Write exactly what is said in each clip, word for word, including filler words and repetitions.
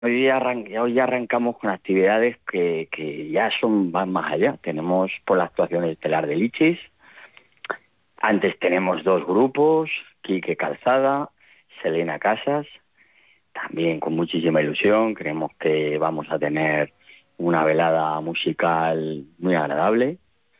Hoy, arran hoy arrancamos con actividades que, que ya son van más allá. Tenemos por la actuación estelar de Lichis. Antes tenemos dos grupos, Quique Calzada, Selena Casas, también con muchísima ilusión. Creemos que vamos a tener una velada musical muy agradable.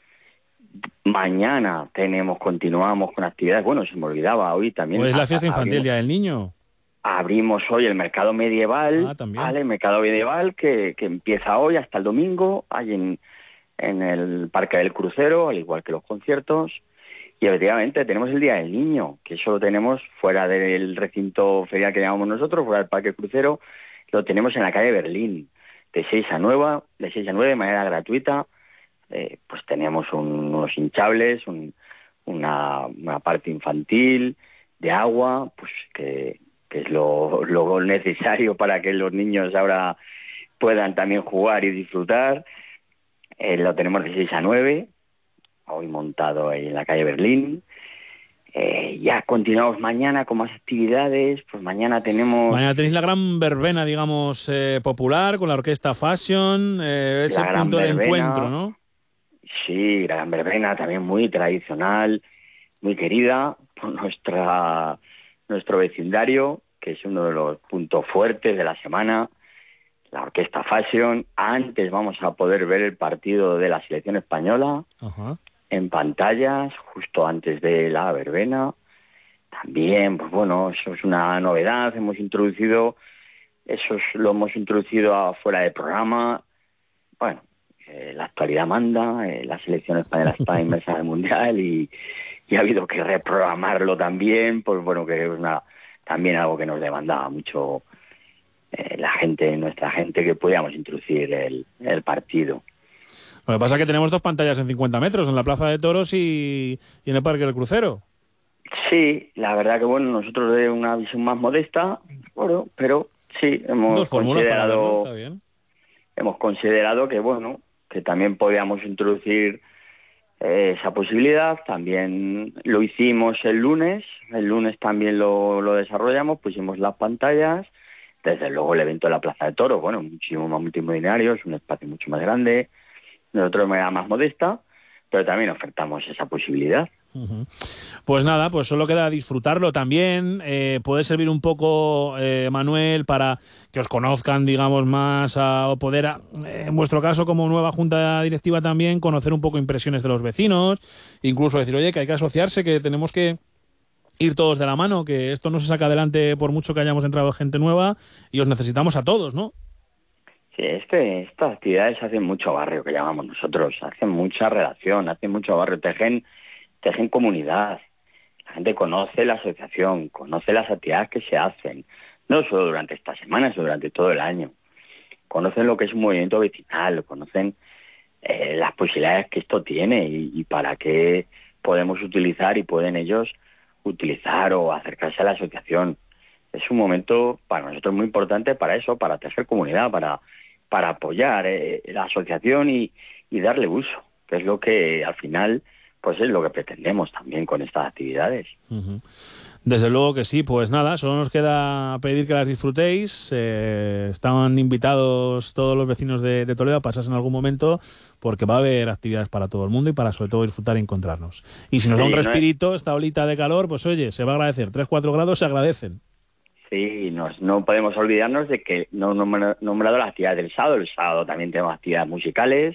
Mañana tenemos, continuamos con actividades. Bueno, se me olvidaba, hoy también... ¿O es la fiesta infantil, abrimos, Día del Niño? Abrimos hoy el mercado medieval, Ah, también. ¿vale? El mercado medieval que, que empieza hoy hasta el domingo, hay en, en el Parque del Crucero, al igual que los conciertos. Y efectivamente tenemos el Día del Niño, que eso lo tenemos fuera del recinto ferial que llamamos nosotros, fuera del Parque Crucero, lo tenemos en la calle Berlín, de seis a nueve, de seis a nueve de manera gratuita. Eh, pues tenemos un, unos hinchables, un, una, una parte infantil, de agua, pues que, que es lo, lo necesario para que los niños ahora puedan también jugar y disfrutar. Eh, lo tenemos de seis a nueve, hoy montado ahí en la calle Berlín. Eh, ya continuamos mañana con más actividades. Pues mañana tenemos... Mañana tenéis la gran verbena, digamos, eh, popular, con la orquesta Fashion, eh, ese punto de encuentro, ¿no? Sí, la gran verbena también muy tradicional, muy querida por nuestra nuestro vecindario, que es uno de los puntos fuertes de la semana. La orquesta Fashion. Antes vamos a poder ver el partido de la selección española. Ajá. En pantallas, justo antes de la verbena. También, pues bueno, eso es una novedad. Hemos introducido, eso es, lo hemos introducido afuera del programa. Bueno, eh, la actualidad manda, eh, la selección española está inmersa en el Mundial y, y ha habido que reprogramarlo también, pues bueno, que es una, también algo que nos demandaba mucho eh, la gente, nuestra gente, que pudiéramos introducir el, el partido. Lo que pasa es que tenemos dos pantallas en cincuenta metros, en la Plaza de Toros y, y en el Parque del Crucero. Sí, la verdad que bueno, nosotros de una visión más modesta, bueno, pero sí, hemos dos fórmulas para considerado, verlo, está bien. Hemos considerado que bueno, que también podíamos introducir eh, esa posibilidad. También lo hicimos el lunes, el lunes también lo, lo desarrollamos, pusimos las pantallas. Desde luego el evento de la Plaza de Toros, bueno, muchísimo más multimillonario, es un espacio mucho más grande. Nosotros de manera más modesta, pero también ofertamos esa posibilidad. Uh-huh. Pues nada, pues solo queda disfrutarlo también. Eh, puede servir un poco, eh, Manuel, para que os conozcan, digamos, más a, o poder, a, eh, en vuestro caso, como nueva junta directiva también, conocer un poco impresiones de los vecinos, incluso decir, oye, que hay que asociarse, que tenemos que ir todos de la mano, que esto no se saca adelante por mucho que hayamos entrado gente nueva y os necesitamos a todos, ¿no? Sí, este, estas actividades hacen mucho barrio, que llamamos nosotros, hacen mucha relación, hacen mucho barrio, tejen, tejen comunidad. La gente conoce la asociación, conoce las actividades que se hacen, no solo durante estas semanas, sino durante todo el año. Conocen lo que es un movimiento vecinal, conocen eh, las posibilidades que esto tiene y, y para qué podemos utilizar y pueden ellos utilizar o acercarse a la asociación. Es un momento para nosotros muy importante para eso, para tejer comunidad, para, para apoyar eh, la asociación y, y darle uso, que es lo que al final pues es lo que pretendemos también con estas actividades. Uh-huh. Desde luego que sí, pues nada, solo nos queda pedir que las disfrutéis. Eh, están invitados todos los vecinos de, de Toledo a pasarse en algún momento, porque va a haber actividades para todo el mundo y para sobre todo disfrutar y encontrarnos. Y si nos sí, da un respirito, no es... esta olita de calor, pues oye, se va a agradecer. tres cuatro grados se agradecen. Sí, nos, no podemos olvidarnos de que no hemos nombrado las actividades del sábado. El sábado también tenemos actividades musicales.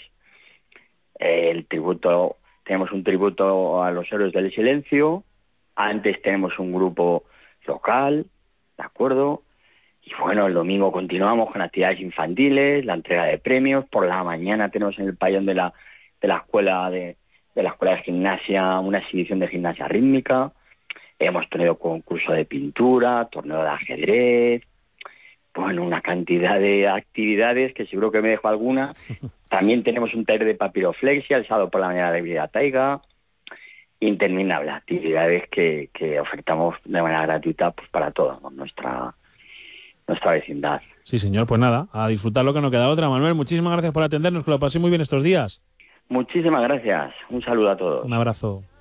Eh, el tributo, tenemos un tributo a los héroes del silencio. Antes tenemos un grupo local, ¿de acuerdo? Y bueno, el domingo continuamos con actividades infantiles, la entrega de premios. Por la mañana tenemos en el pabellón de la de la escuela de, de la escuela de gimnasia una exhibición de gimnasia rítmica. Hemos tenido concurso de pintura, torneo de ajedrez, bueno, una cantidad de actividades que seguro que me dejo alguna. También tenemos un taller de papiroflexia el sábado por la mañana de Vida Taiga. Interminables actividades que, que ofertamos de manera gratuita pues para toda nuestra, nuestra vecindad. Sí, señor, pues nada, a disfrutar lo que no queda otra. Manuel, muchísimas gracias por atendernos, que lo pasé muy bien estos días. Muchísimas gracias, un saludo a todos. Un abrazo.